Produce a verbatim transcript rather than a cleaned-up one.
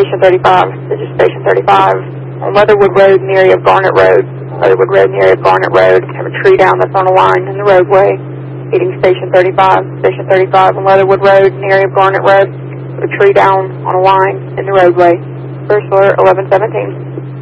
Station thirty-five. This is Station thirty-five on Leatherwood Road in the area of Garnet Road. Leatherwood Road in the area of Garnet Road. Have a tree down that's on a line in the roadway. Hitting Station thirty-five. Station thirty-five on Leatherwood Road in the area of Garnet Road. Have a tree down on a line in the roadway. First alert, eleven seventeen.